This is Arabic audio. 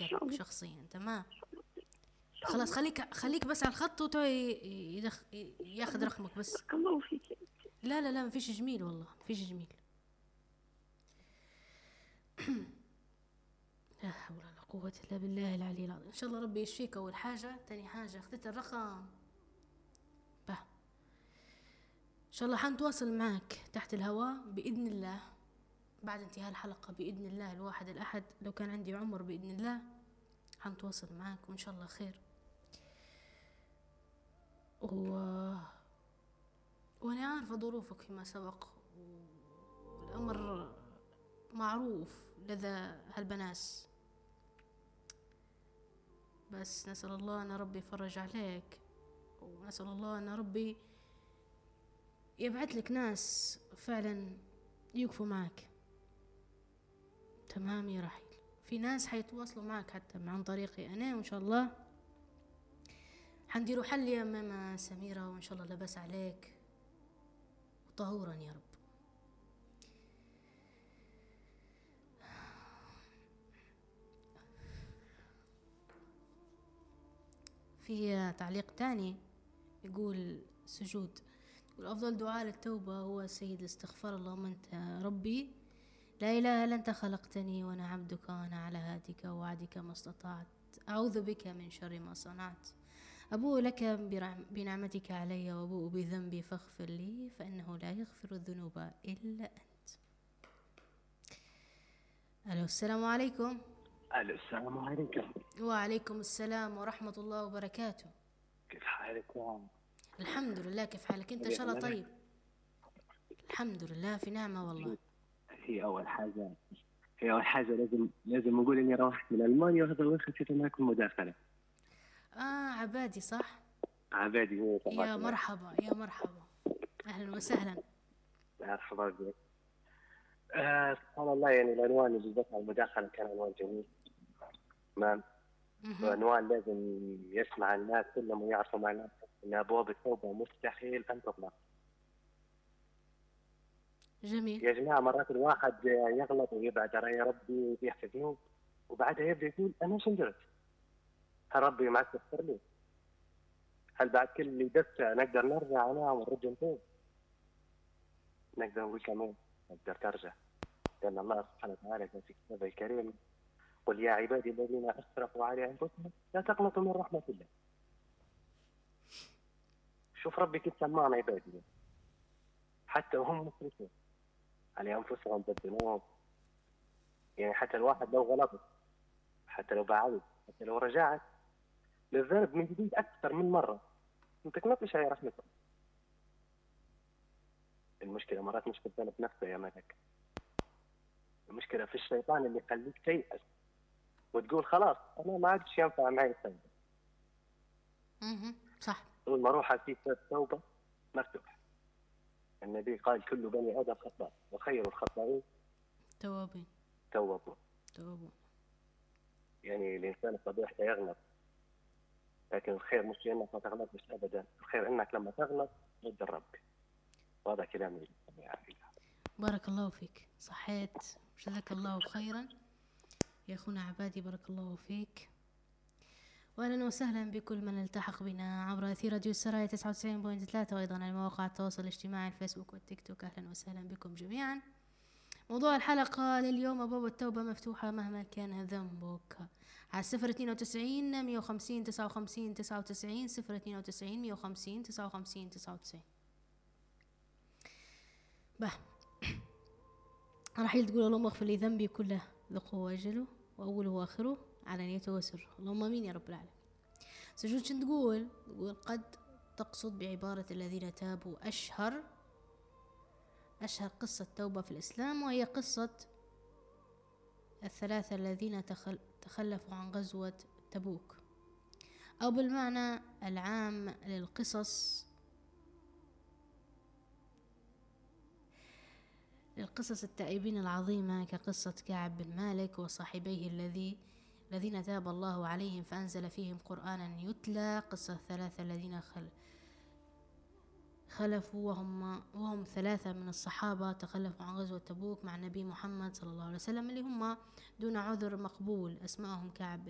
أذكرك شخصيا. تمام خلاص، خليك بس على الخط وتو ياخذ رقمك بس. بارك الله فيك. لا لا لا، ما فيش جميل والله، ما فيش جميل. لا حول ولا قوة إلا بالله العلي العظيم. إن شاء الله ربي يشفيك أول حاجة. تاني حاجة أخذت الرقم به، إن شاء الله حنتواصل معك تحت الهواء بإذن الله بعد انتهاء الحلقة بإذن الله الواحد الأحد، لو كان عندي عمر بإذن الله حنتواصل معك وإن شاء الله خير. وأنا عارفة ظروفك فيما سبق، والأمر معروف لدى هالبناس، بس نسأل الله أن ربي يفرج عليك، ونسأل الله أن ربي يبعث لك ناس فعلا يوقفوا معك. تمام يا رحيل، في ناس حيتواصلوا معك حتى عن طريقي أنا، وإن شاء الله حنديروا حل يا ماما سميرة، وإن شاء الله لبس عليك وطهورا يا رب. في تعليق تاني يقول سجود، يقول أفضل دعاء للتوبة هو سيد الاستغفار. اللهم أنت ربي لا إله إلا أنت خلقتني وأنا عبدك وأنا على هادك ووعدك ما استطعت، أعوذ بك من شر ما صنعت، أبوء لك بنعمتك علي وأبوء بذنبي فاغفر لي فإنه لا يغفر الذنوب إلا أنت. ألو السلام عليكم. ألو السلام عليكم. وعليكم السلام ورحمة الله وبركاته. كيف حالكم؟ الحمد لله، كيف حالك أنت؟ إن شاء الله طيب. الحمد لله في نعمة والله. هي أول حاجة لازم أقول إني روحت من ألمانيا، وهذا وين خسيت معكم مداخلة. عبادي صح؟ عبادي هو طبعا. يا مرحبا يا مرحبا، أهلا وسهلا. مرحبا بك. سبحان الله، يعني العنوان اللي ذكر المداخلة كان عنوان جميل. تمام. وعنوان لازم يسمع الناس كلهم ويعرفوا معناه إن أبواب التوبة مستحيل أن تغلق. جميل يا جماعة، مرات الواحد يغلط ويبعد عن ربي ويحسب ذنوب، وبعدها يبدأ يقول أنا شو درت؟ هل ربي ما تغفر لي؟ هل بعد كل اللي دفع نقدر نرجع أنا ونرجع نتوب؟ نقدر نقول كمان نقدر ترجع، لأن الله سبحانه وتعالى في كتابه الكريم قل يا عبادي الذين أسرفوا على أنفسهم لا تقنطوا من رحمة الله. شوف ربي كيف سمعنا عبادي حتى وهم مسرفين على أنفسهم بالذنوب. يعني حتى الواحد لو غلط، حتى لو بعد، حتى لو رجعت للذنب من جديد أكثر من مرة، ما تقنطش على رحمته. المشكلة مرات مش في الذنب نفسه يا ملك، المشكلة في الشيطان اللي يخليك تيأس وتقول خلاص أنا ما عادش ينفع معي التوبة. صح. طول ما روح في التوبة مفتوح. النبي قال كل بني آدم خطاء وخير الخطائين توابون. يعني الإنسان الطبيعي يغلط، لكن الخير مش إنك ما تغلطش أبدا، الخير إنك لما تغلط رد ربك. وهذا كلامي. بارك الله فيك، صحيت، جزاك الله خيرا يا أخونا عبادي، بارك الله فيك. وأهلا وسهلا بكل من التحق بنا عبر أثير راديو السرايا 99.3، وأيضا على مواقع التواصل الاجتماعي الفيسبوك والتيك توك. أهلا وسهلا بكم جميعا. موضوع الحلقة لليوم: أبواب التوبة مفتوحة مهما كان ذنبك. على 092 150 59 99 092 150 59 99. رحيل تقول اللهم اغفر لي ذنبي كله ذقه واجله وأوله وآخره علانيته وسره. اللهم آمين يا رب العالمين. سجود شن تقول قد تقصد بعبارة الذين تابوا أشهر قصة توبة في الإسلام، وهي قصة الثلاثة الذين تخلفوا عن غزوة تبوك، أو بالمعنى العام للقصص التائبين العظيمة، كقصة كعب بن مالك وصاحبيه الذين تاب الله عليهم فأنزل فيهم قرآنا يتلى. قصة الثلاثة الذين خلفوا وهم ثلاثة من الصحابة تخلفوا عن غزوة تبوك مع النبي محمد صلى الله عليه وسلم، اللي هم دون عذر مقبول، أسمائهم كعب بن